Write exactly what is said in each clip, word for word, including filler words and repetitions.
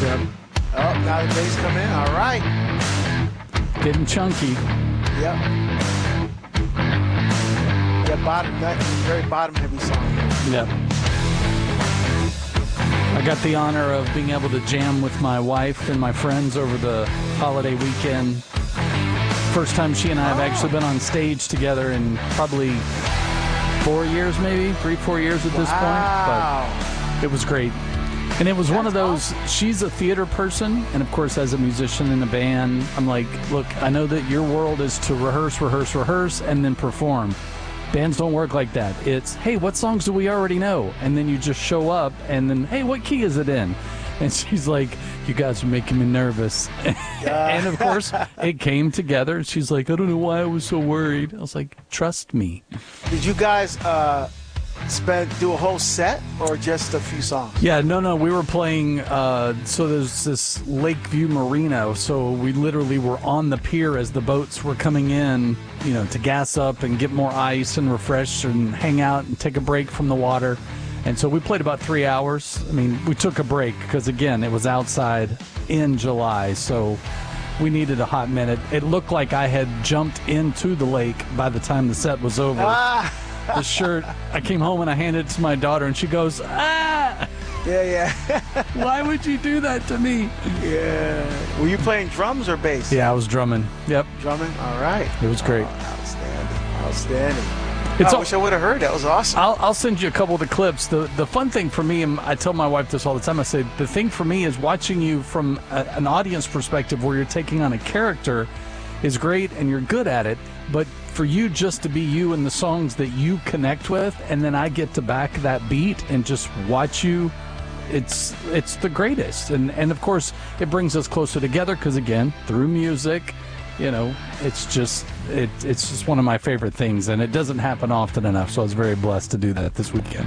Yep. Oh, now the bass come in. All right. Getting chunky. Yep. Yeah, bottom, that's a very bottom heavy song. Yep. I got the honor of being able to jam with my wife and my friends over the holiday weekend. First time she and I have oh. actually been on stage together in probably four years, maybe three, four years at this wow. point. But it was great. And it was That's one of those, awesome. She's a theater person, and of course as a musician in a band, I'm like, look, I know that your world is to rehearse, rehearse, rehearse, and then perform. Bands don't work like that. It's, hey, what songs do we already know? And then you just show up, and then, hey, what key is it in? And she's like, you guys are making me nervous. And, of course, it came together. She's like, I don't know why I was so worried. I was like, trust me. Did you guys uh, spend do a whole set or just a few songs? Yeah, no, no. We were playing, uh, so there's this Lakeview Marina. So we literally were on the pier as the boats were coming in, you know, to gas up and get more ice and refresh and hang out and take a break from the water. And so we played about three hours. I mean, we took a break because, again, it was outside in July, so we needed a hot minute. It looked like I had jumped into the lake by the time the set was over. Ah. The shirt, I came home and I handed it to my daughter, and she goes, ah! Yeah, yeah. Why would you do that to me? Yeah. Were you playing drums or bass? Yeah, I was drumming. Yep. Drumming? All right. It was great. Oh, outstanding. Outstanding. It's I all- wish I would have heard. That was awesome. I'll, I'll send you a couple of the clips. The the fun thing for me, and I tell my wife this all the time, I say, the thing for me is watching you from a, an audience perspective where you're taking on a character is great and you're good at it, but for you just to be you in the songs that you connect with, and then I get to back that beat and just watch you, it's it's the greatest. And, and of course, it brings us closer together because, again, through music, you know, it's just it, it's just one of my favorite things, and it doesn't happen often enough, so I was very blessed to do that this weekend.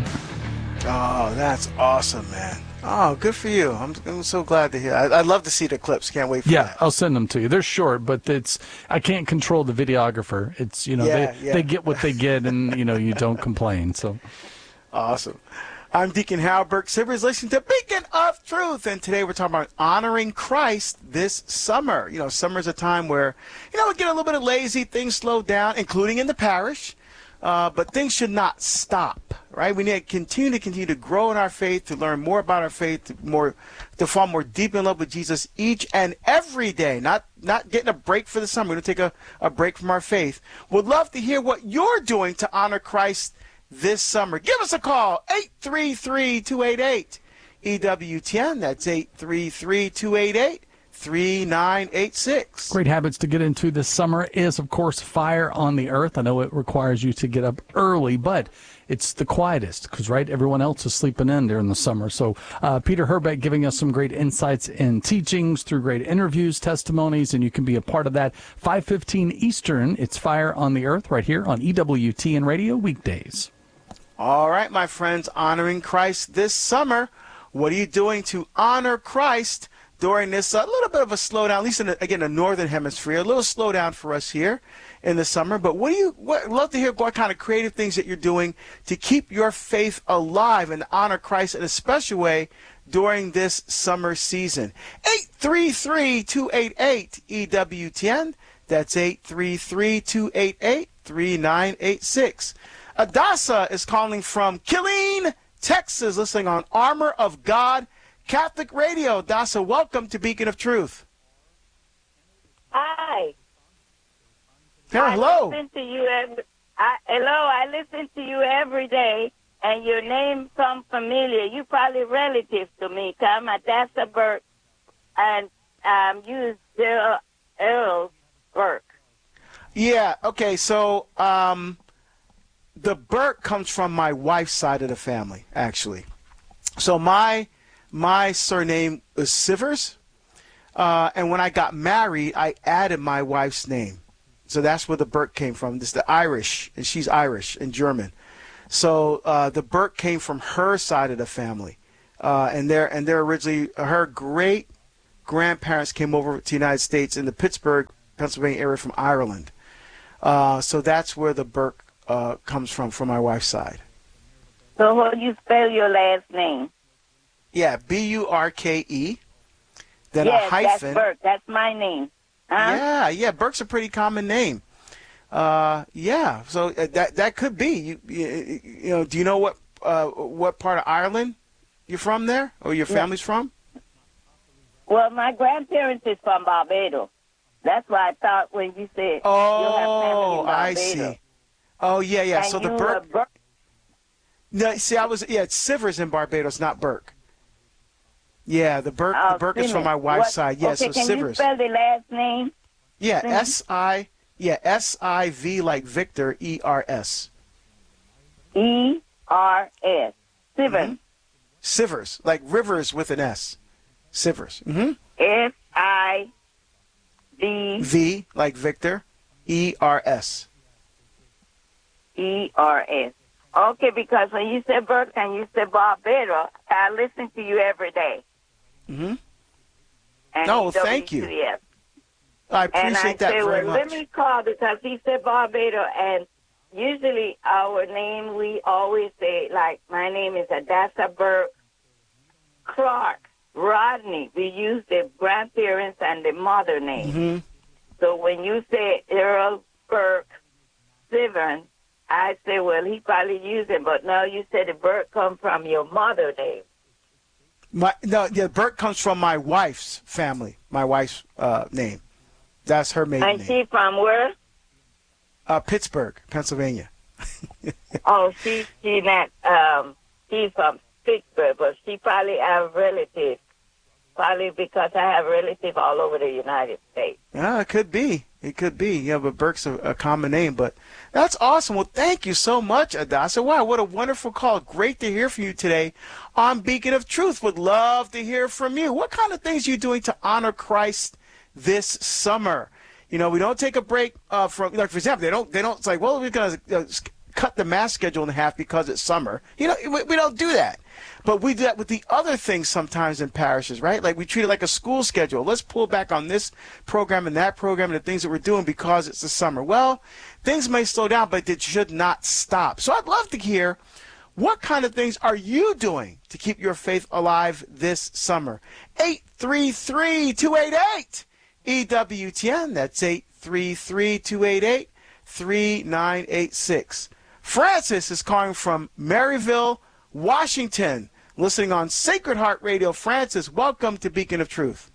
Oh, that's awesome, man. Oh, good for you. I'm, I'm so glad to hear. I, I'd love to see the clips. Can't wait for Yeah, that. I'll send them to you. They're short, but it's I can't control the videographer. It's, you know, Yeah, they, yeah. they get what they get, and, you know, you don't complain. So Awesome. I'm Deacon Hal Burke Sivers, listening to Beacon of Truth, and today we're talking about honoring Christ this summer. You know, summer is a time where, you know, we get a little bit of lazy, things slow down, including in the parish, uh, but things should not stop, right? We need to continue to continue to grow in our faith, to learn more about our faith, to more, to fall more deep in love with Jesus each and every day. Not not getting a break for the summer. We're going to take a, a break from our faith. Would love to hear what you're doing to honor Christ this summer. Give us a call, eight three three, two eight eight, E W T N. That's eight three three, two eight eight, three nine eight six. great habits to get into this summer is, of course, Fire on the Earth. I know it requires you to get up early, but it's the quietest because, right, everyone else is sleeping in during the summer. So uh, Peter Herbeck giving us some great insights and teachings through great interviews, testimonies, and you can be a part of that. five fifteen Eastern, it's Fire on the Earth right here on E W T N Radio weekdays. All right, my friends, honoring Christ this summer. What are you doing to honor Christ during this a uh, little bit of a slowdown, at least in the, again, the northern hemisphere, a little slowdown for us here in the summer. But what do you what, love to hear what kind of creative things that you're doing to keep your faith alive and honor Christ in a special way during this summer season. eight three three, two eight eight, E W T N. That's eight three three, two eight eight, three nine eight six. Adasa is calling from Killeen, Texas, listening on Armor of God Catholic Radio. Adasa, welcome to Beacon of Truth. Hi. Yeah, hello. I listen to you every, I, hello, I listen to you every day, and your name sounds familiar. You probably relative to me, because I'm Adasa Burke, and um, you Earl, Earl Burke. Yeah, okay, so um, the Burke comes from my wife's side of the family, actually. So my my surname is Sivers, uh, and when I got married, I added my wife's name. So that's where the Burke came from. This is the Irish, and she's Irish and German. So uh, the Burke came from her side of the family, uh, and they're and they're originally her great grandparents came over to the United States in the Pittsburgh, Pennsylvania area from Ireland. Uh, so that's where the Burke uh, comes from, from my wife's side. So how do you spell your last name? Yeah, B U R K E. then yes, a hyphen. that's Burke. That's my name. Huh? Yeah, yeah. Burke's a pretty common name. Uh, yeah. So uh, that that could be. You, you, you know. Do you know what uh, what part of Ireland you're from there, or your family's from? Well, my grandparents is from Barbados. That's why I thought when you said Oh, you'll have family in I Barbados. see. Oh, yeah, yeah. And so the you Burke. were Burke. No, see, I was yeah. It's Sivers in Barbados, not Burke. Yeah, the Burke. Oh, the Burke is from Simmons. my wife's What- side. Yeah, okay, so can you Sivers. spell the last name? Yeah, Simmons? S I. Yeah, S I V like Victor, E R S. E R S. Sivers. Sivers, like rivers with an S. Sivers. Mm-hmm. S I V V like Victor, E R S. E R S. Okay, because when you said Burke and you said Barbados, I listen to you every day. Mm-hmm. And No, you thank you. W C S. I And appreciate I that said, very well, much. let me call because he said Barbados, and usually our name, we always say, like, my name is Adassa Burke Clark Rodney. We use the grandparents and the mother name. Mm-hmm. So when you say Earl Burke Sivern, I say, well, he probably used it, but now you said the Burke come from your mother name. My no, yeah, Burke comes from my wife's family. My wife's uh, name. That's her maiden And name. she from where? Uh, Pittsburgh, Pennsylvania. Oh, she she not um she's from Pittsburgh, but she probably have relatives. Probably because I have relatives all over the United States. Yeah, it could be. It could be. Yeah, but Burke's a, a common name. But that's awesome. Well, thank you so much, Adassa. Wow, what a wonderful call. Great to hear from you today on Beacon of Truth. Would love to hear from you. What kind of things are you doing to honor Christ this summer? You know, we don't take a break uh, from, like, for example, they don't, they don't, it's like, well, we're going to uh, cut the mass schedule in half because it's summer. You know, we, we don't do that. But we do that with the other things sometimes in parishes, right? Like we treat it like a school schedule. Let's pull back on this program and that program and the things that we're doing because it's the summer. Well, things may slow down, but it should not stop. So I'd love to hear, what kind of things are you doing to keep your faith alive this summer? eight three three, two eight eight, E W T N. That's eight three three, two eight eight, three nine eight six. Francis is calling from Maryville, Washington, listening on Sacred Heart Radio. Francis, welcome to Beacon of Truth.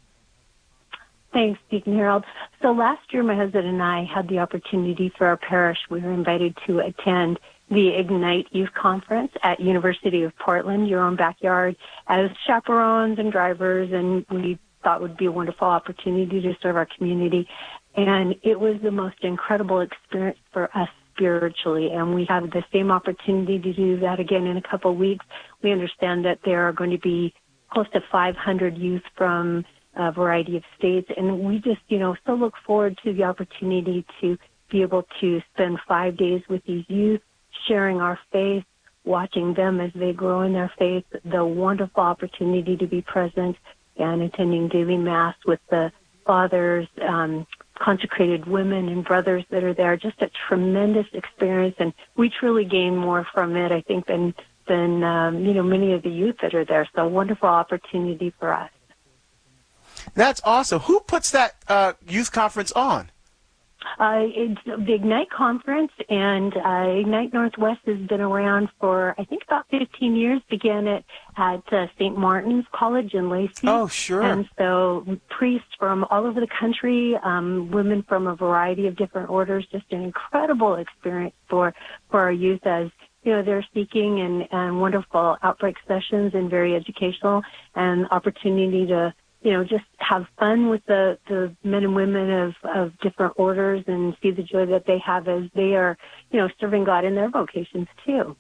Thanks, Deacon Harold. So last year, my husband and I had the opportunity for our parish. We were invited to attend the Ignite Youth Conference at University of Portland, your own backyard, as chaperones and drivers, and we thought it would be a wonderful opportunity to serve our community. And it was the most incredible experience for us spiritually, and we have the same opportunity to do that again in a couple of weeks. We understand that there are going to be close to five hundred youth from a variety of states, and we just, you know, so look forward to the opportunity to be able to spend five days with these youth, sharing our faith, watching them as they grow in their faith, the wonderful opportunity to be present and attending daily Mass with the fathers, um, consecrated women and brothers that are there. Just a tremendous experience, and we truly gain more from it, I think, than, than um, you know, many of the youth that are there. So a wonderful opportunity for us. That's awesome. Who puts that uh, youth conference on? Uh, it's the Ignite Conference, and uh, Ignite Northwest has been around for, I think, about fifteen years. Began it at uh, Saint Martin's College in Lacey. Oh, sure. And so priests from all over the country, um, women from a variety of different orders, just an incredible experience for, for our youth as, you know, they're seeking and, and wonderful outbreak sessions and very educational, and opportunity to, you know, just have fun with the, the men and women of, of different orders and see the joy that they have as they are, you know, serving God in their vocations too.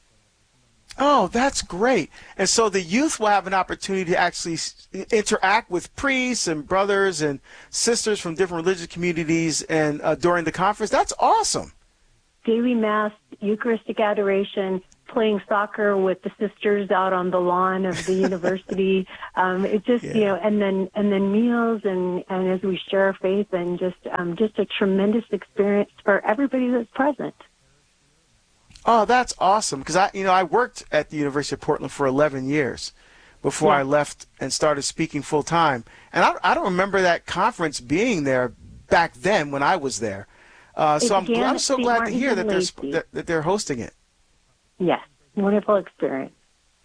Oh, that's great. And so the youth will have an opportunity to actually interact with priests and brothers and sisters from different religious communities and uh, during the conference. That's awesome. Daily Mass, Eucharistic adoration, playing soccer with the sisters out on the lawn of the university. Um, it just, yeah. you know, and then and then meals and, and as we share our faith, and just um, just a tremendous experience for everybody that's present. Oh, that's awesome. Because I, you know, I worked at the University of Portland for eleven years, before Yeah. I left and started speaking full time. And I, I don't remember that conference being there back then when I was there. Uh, so I'm, began I'm at so Saint glad Martin's to hear in that they're, Lacey. that, that they're hosting it. Yes, wonderful experience.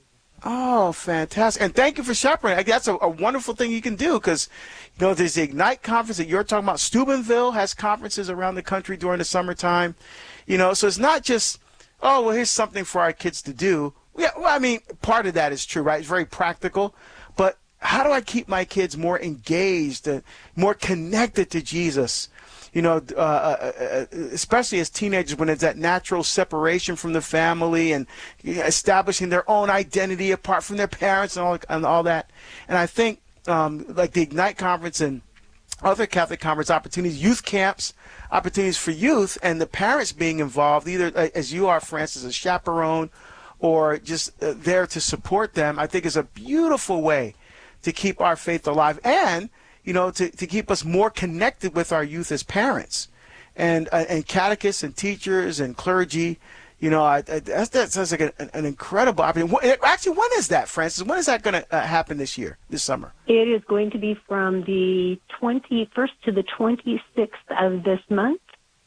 Oh, fantastic. And thank you for chaperoning. That's a, a wonderful thing you can do because, you know, there's the Ignite conference that you're talking about. Steubenville has conferences around the country during the summertime. You know, so it's not just, oh, well, here's something for our kids to do. Yeah, well, I mean, part of that is true, right? It's very practical. But how do I keep my kids more engaged, and more connected to Jesus? You know, uh, uh, especially as teenagers when it's that natural separation from the family and establishing their own identity apart from their parents and all, and all that. And I think um, like the Ignite Conference and other Catholic Conference opportunities, youth camps, opportunities for youth, and the parents being involved, either uh, as you are, Francis, as a chaperone or just uh, there to support them, I think is a beautiful way to keep our faith alive and you know, to, to keep us more connected with our youth as parents and uh, and catechists and teachers and clergy. You know, I, I, that's, that sounds like a, an incredible opportunity. Actually, when is that, Francis? When is that going to uh, happen this year, this summer? It is going to be from the twenty-first to the twenty-sixth of this month.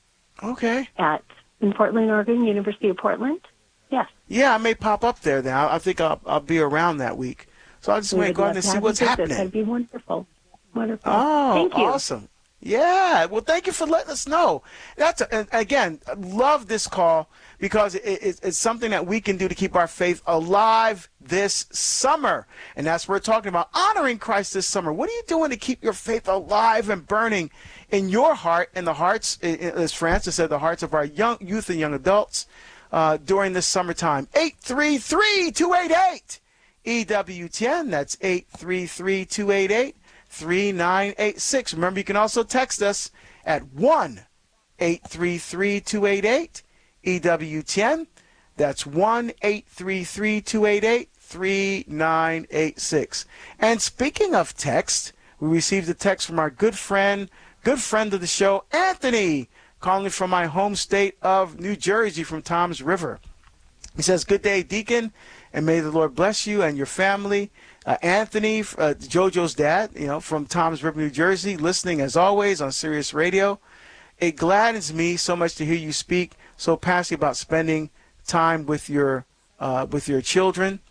Okay. At in Portland, Oregon, University of Portland. Yes. Yeah, I may pop up there then. I, I think I'll, I'll be around that week. So I just want to go out and see what's happening. That'd be wonderful. Wonderful. Oh, thank you. Awesome. Yeah. Well, thank you for letting us know. That's a, and again, I love this call because it, it, it's something that we can do to keep our faith alive this summer. And that's what we're talking about, honoring Christ this summer. What are you doing to keep your faith alive and burning in your heart and the hearts, as Francis said, the hearts of our young youth and young adults uh, during this summertime? eight three three, two eight eight, E W T N. That's eight three three, two eight eight, three nine eight six. Remember, you can also text us at one eight three three, two eight eight, E W T N. That's one eight three three, two eight eight, three nine eight six. And speaking of text, we received a text from our good friend, good friend of the show, Anthony, calling from my home state of New Jersey from Toms River. He says, "Good day, Deacon, and may the Lord bless you and your family." Uh, Anthony, uh, JoJo's dad, you know, from Toms River, New Jersey, listening as always on Sirius Radio. It gladdens me so much to hear you speak so passionately about spending time with your uh, with your children,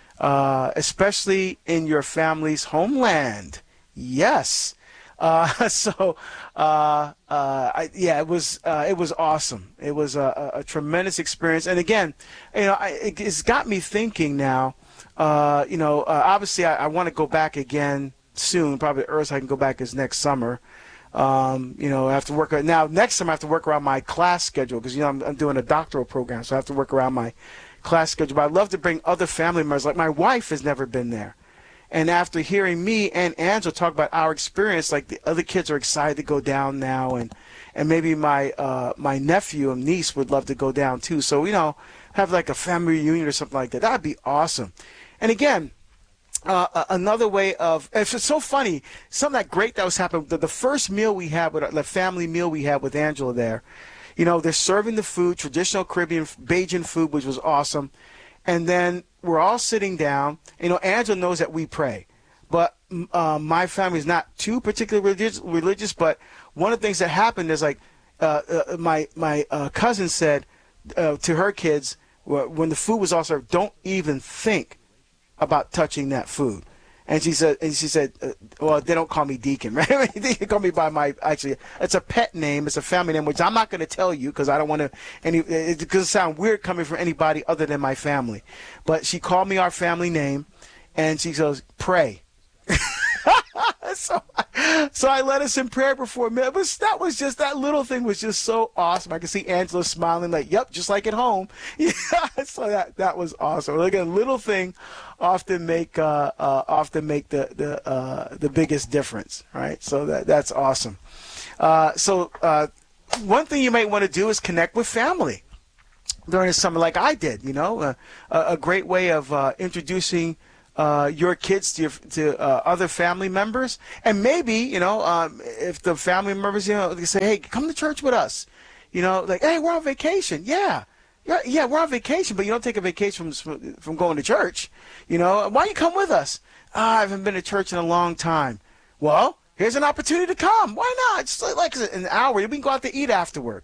uh, especially in your family's homeland. Yes. Uh, so, uh, uh, I, yeah, it was uh, it was awesome. It was a, a, a tremendous experience. And again, you know, I, it, it's got me thinking now. Uh, you know, uh, obviously, I, I want to go back again soon. Probably the earliest I can go back is next summer. Um, you know, I have to work now. Next summer, I have to work around my class schedule because you know I'm, I'm doing a doctoral program, so I have to work around my class schedule. But I'd love to bring other family members. Like my wife has never been there. And after hearing me and Angela talk about our experience, like the other kids are excited to go down now, and and maybe my uh, my nephew and niece would love to go down too. So you know, have like a family reunion or something like that. That'd be awesome. And again, uh, another way of it's so funny. Something that great that was happening. The, the first meal we had with the family meal we had with Angela there, you know, they're serving the food, traditional Caribbean Bajan food, which was awesome. And then we're all sitting down. You know, Angela knows that we pray, but uh, my family is not too particularly religious, religious. But one of the things that happened is like uh, uh, my my uh, cousin said uh, to her kids when the food was all served, "Don't even think about touching that food." And she said, and she said, uh, well, they don't call me Deacon, right? They call me by my, actually, it's a pet name. It's a family name, which I'm not going to tell you because I don't want to, any, it doesn't sound weird coming from anybody other than my family. But she called me our family name, and she goes, "Pray." so, so I led us in prayer before me. But that was just, that little thing was just so awesome. I could see Angela smiling like, "Yep, just like at home." Yeah, so that that was awesome. Like a little thing often make uh, uh, often make the the uh, the biggest difference, right? So that that's awesome. Uh, so uh, one thing you might want to do is connect with family during the summer, like I did. You know, uh, a, a great way of uh, introducing Uh, your kids to your, to uh, other family members, and maybe you know um, if the family members you know they say, "Hey, come to church with us," you know, like, "Hey, we're on vacation." Yeah, Yeah, yeah, we're on vacation, but you don't take a vacation from from going to church. You know, why don't you come with us? Ah, I haven't been to church in a long time. Well, here's an opportunity to come. Why not? It's like, like an hour. We can go out to eat afterward.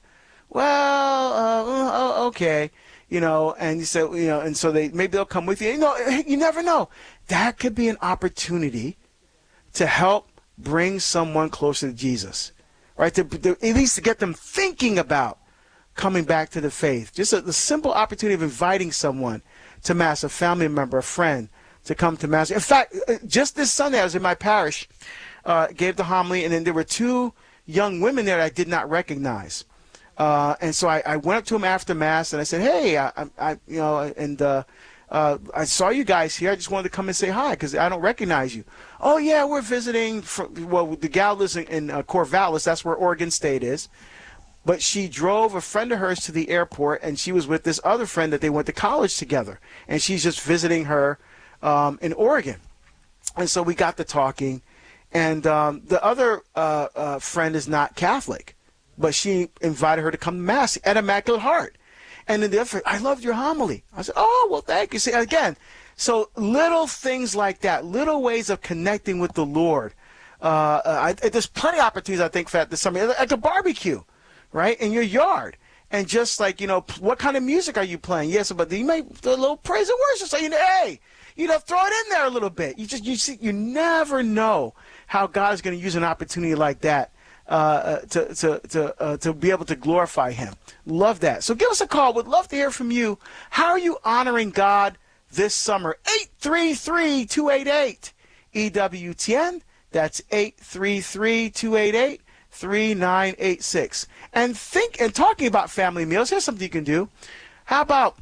Well, uh, okay. You know, and you said, you know, and so they maybe they'll come with you. You know, you never know. That could be an opportunity to help bring someone closer to Jesus, right? To, to, at least to get them thinking about coming back to the faith. Just a, the simple opportunity of inviting someone to Mass, a family member, a friend, to come to Mass. In fact, just this Sunday, I was in my parish, uh, gave the homily, and then there were two young women there that I did not recognize. Uh, and so I, I went up to them after Mass, and I said, hey, I, I you know, and uh, uh, I saw you guys here. I just wanted to come and say hi because I don't recognize you. Oh, yeah, we're visiting. From, well, the gal lives in, in uh, Corvallis. That's where Oregon State is. But she drove a friend of hers to the airport, and she was with this other friend that they went to college together. And she's just visiting her um, in Oregon. And so we got to talking. And um, the other uh, uh, friend is not Catholic, but she invited her to come to Mass at Immaculate Heart. And then the other friend, I loved your homily. I said, oh, well, thank you. See, again, so little things like that, little ways of connecting with the Lord. Uh, I, there's plenty of opportunities, I think, for that this summer, like a barbecue. Right, in your yard, and just like, you know, what kind of music are you playing? Yes, but you may do a little praise and worship. So you know, hey, you know, throw it in there a little bit. You just you see, you never know how God is going to use an opportunity like that uh, to to to uh, to be able to glorify Him. Love that. So give us a call. Would love to hear from you. How are you honoring God this summer? eight three three, two eight eight, E W T N. That's eight three three, two eight eight, three nine eight six. And think and talking about family meals, here's something you can do. How about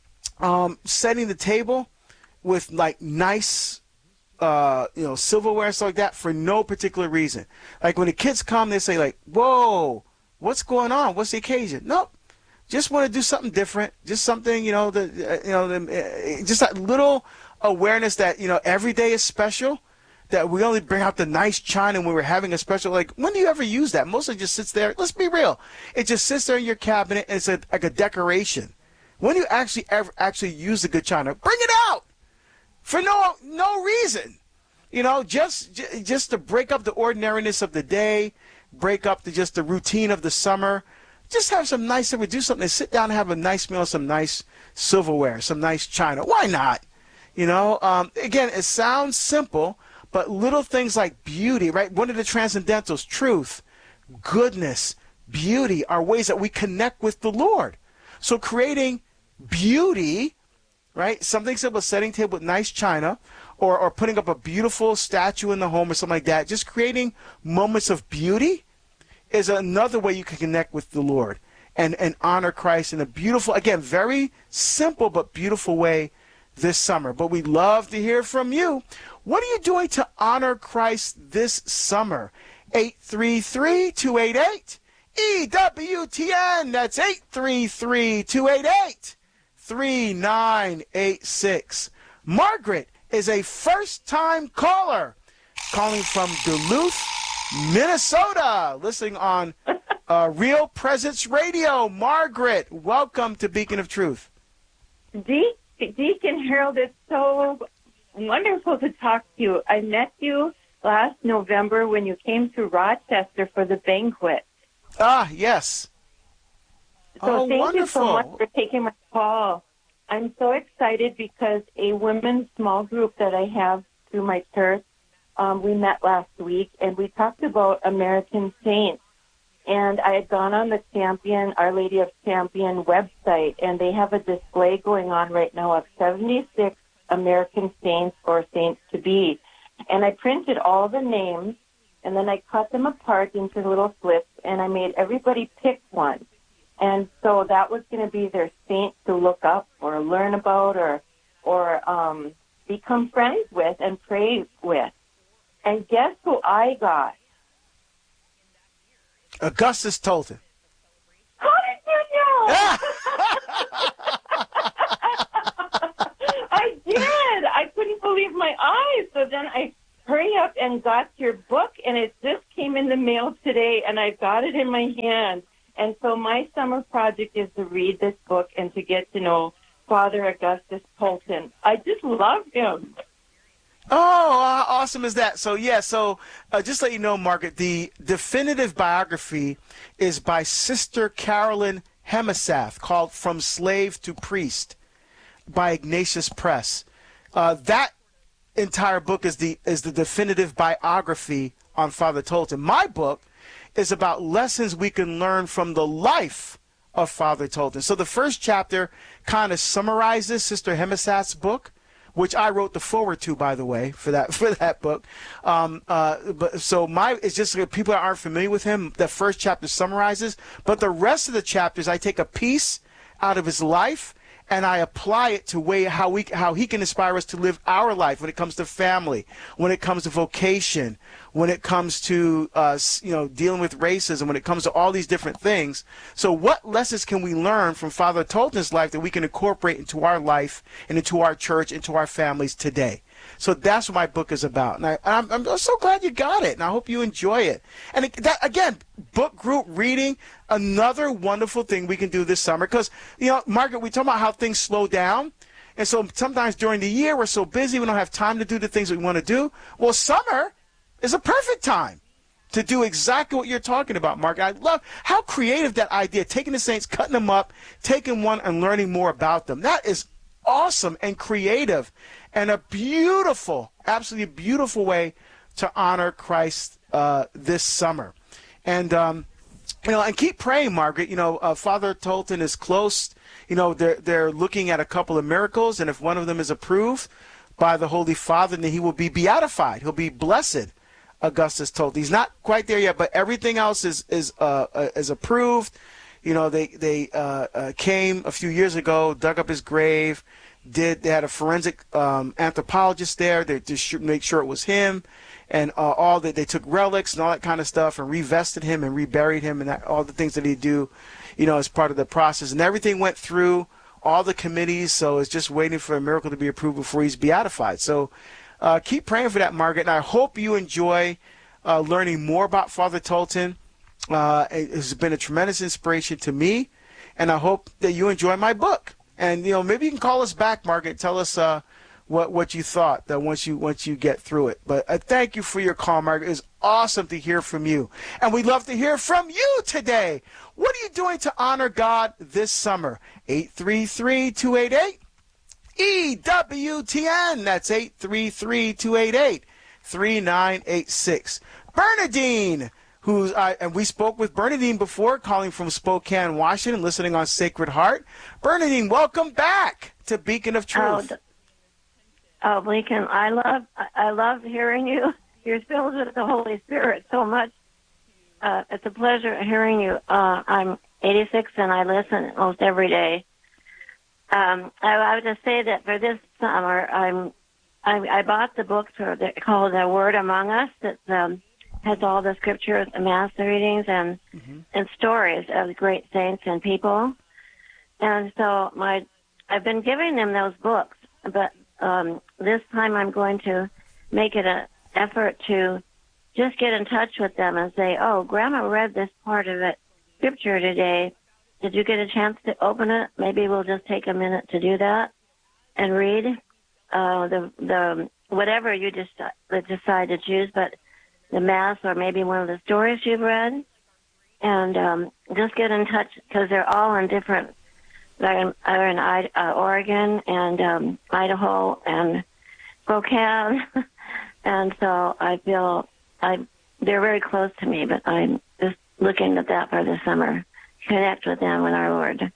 um, setting the table with like nice uh, you know, silverware and stuff like that for no particular reason. Like when the kids come, they say like, whoa, what's going on? What's the occasion? Nope. Just want to do something different. Just something, you know, the, you know, the, just that little awareness that, you know, every day is special. That we only bring out the nice china when we're having a special, like, when do you ever use that? Mostly just sits there. Let's be real. It just sits there in your cabinet, and it's a, like a decoration. When do you actually ever actually use the good china? Bring it out for no no reason. You know, just just to break up the ordinariness of the day, break up the just the routine of the summer. Just have some nice, we do something, sit down and have a nice meal, some nice silverware, some nice china. Why not? You know, um, again, it sounds simple, but little things like beauty, right? One of the transcendentals, truth, goodness, beauty are ways that we connect with the Lord. So creating beauty, right? Something simple, setting table with nice china, or, or putting up a beautiful statue in the home or something like that. Just creating moments of beauty is another way you can connect with the Lord and, and honor Christ in a beautiful, again, very simple but beautiful way this summer. But we'd love to hear from you. What are you doing to honor Christ this summer? eight three three, two eight eight, E W T N. That's eight three three, two eight eight, three nine eight six. Margaret is a first-time caller calling from Duluth, Minnesota, listening on uh, Real Presence Radio. Margaret, welcome to Beacon of Truth. De- Deacon Harold, it's so wonderful to talk to you. I met you last November when you came to Rochester for the banquet. Ah, yes. So oh, thank wonderful. you so much for taking my call. I'm so excited because a women's small group that I have through my church, um, we met last week, and we talked about American saints. And I had gone on the Champion, Our Lady of Champion website, and they have a display going on right now of seventy-six American saints or saints to be. And I printed all the names, and then I cut them apart into little slips, and I made everybody pick one. And so that was going to be their saint to look up or learn about or or um, become friends with and pray with. And guess who I got? Augustus Tolton. How did you know? I did. I couldn't believe my eyes. So then I hurry up and got your book, and it just came in the mail today, and I got it in my hand. And so my summer project is to read this book and to get to know Father Augustus Tolton. I just love him. Oh, how awesome is that? So, yeah, so uh, just to let you know, Margaret, the definitive biography is by Sister Carolyn Hemisath, called From Slave to Priest by Ignatius Press. Uh, that entire book is the is the definitive biography on Father Tolton. My book is about lessons we can learn from the life of Father Tolton. So the first chapter kind of summarizes Sister Hemisath's book, which I wrote the forward to, by the way, for that for that book. Um, uh, but so my it's just uh, people that aren't familiar with him. The first chapter summarizes, but the rest of the chapters, I take a piece out of his life and I apply it to way how we how he can inspire us to live our life when it comes to family, when it comes to vocation, when it comes to uh, you know dealing with racism, when it comes to all these different things. So what lessons can we learn from Father Tolton's life that we can incorporate into our life and into our church, into our families today? So that's what my book is about, and I, I'm, I'm so glad you got it, and I hope you enjoy it. And it, that, again, book group reading, another wonderful thing we can do this summer, because, you know, Margaret, we talk about how things slow down, and so sometimes during the year we're so busy we don't have time to do the things we want to do. Well, summer is a perfect time to do exactly what you're talking about, Margaret. I love how creative that idea, taking the saints, cutting them up, taking one and learning more about them. That is awesome and creative and a beautiful, absolutely beautiful way to honor Christ uh, this summer. And, um, you know, and keep praying, Margaret. You know, uh, Father Tolton is close. You know, they're, they're looking at a couple of miracles, and if one of them is approved by the Holy Father, then he will be beatified. He'll be blessed, Augustus Tolton. He's not quite there yet, but everything else is, is, uh, uh, is approved. You know, they, they uh, uh, came a few years ago, dug up his grave, did they had a forensic um, anthropologist there they to make sure it was him, and uh, all that they took relics and all that kind of stuff and revested him and reburied him and that, all the things that he do, you know, as part of the process. And everything went through all the committees, so it's just waiting for a miracle to be approved before he's beatified. So uh, keep praying for that, Margaret, and I hope you enjoy uh, learning more about Father Tolton. Uh, it has been a tremendous inspiration to me, and I hope that you enjoy my book. And, you know, maybe you can call us back, Margaret, tell us uh, what what you thought that once you once you get through it. But uh, thank you for your call, Margaret. It's awesome to hear from you. And we'd love to hear from you today. What are you doing to honor God this summer? eight three three, two eight eight, E W T N. That's eight three three, two eight eight, three nine eight six. Bernadine, who's uh, and we spoke with Bernadine before, calling from Spokane, Washington, listening on Sacred Heart. Bernadine, welcome back to Beacon of Truth. Oh, oh Lincoln, I love I love hearing you. You're filled with the Holy Spirit so much. Uh, it's a pleasure hearing you. Uh, I'm eighty-six and I listen almost every day. Um, I, I would just say that for this summer, I'm I, I bought the book for the, called "The Word Among Us" that um, has all the scriptures, and mass readings, and mm-hmm. and stories of great saints and people. And so my, I've been giving them those books, but um, this time I'm going to make it an effort to just get in touch with them and say, "Oh, Grandma read this part of it, scripture today. Did you get a chance to open it? Maybe we'll just take a minute to do that and read uh, the the whatever you just decide to choose, but." The Mass or maybe one of the stories you've read, and um, just get in touch because they're all in different, they're in, they're in uh, Oregon and um, Idaho and Spokane, and so I feel I they're very close to me, but I'm just looking at that for the summer, connect with them with our Lord.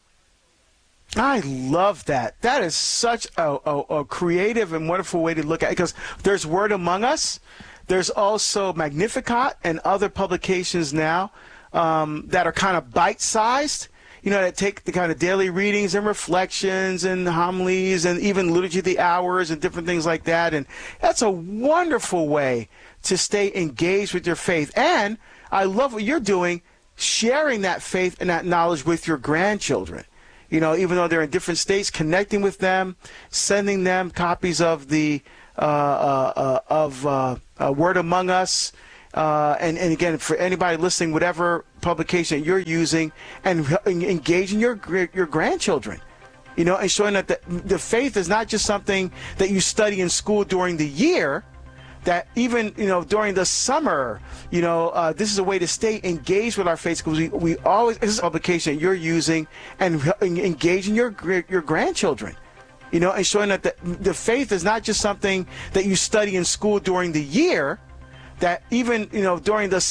I love that. That is such a, a, a creative and wonderful way to look at it, because there's Word Among Us. There's also Magnificat and other publications now um, that are kind of bite-sized, you know, that take the kind of daily readings and reflections and homilies and even Liturgy of the Hours and different things like that. And that's a wonderful way to stay engaged with your faith. And I love what you're doing, sharing that faith and that knowledge with your grandchildren. You know, even though they're in different states, connecting with them, sending them copies of the uh, uh, uh, of uh, uh, Word Among Us, Uh, and, and again, for anybody listening, whatever publication you're using, and engaging your your grandchildren, you know, and showing that the, the faith is not just something that you study in school during the year, that even, you know, during the summer, you know, uh, this is a way to stay engaged with our faith, because we, we always, this is a publication you're using, and engaging your your grandchildren, you know, and showing that the, the faith is not just something that you study in school during the year, that even, you know, during the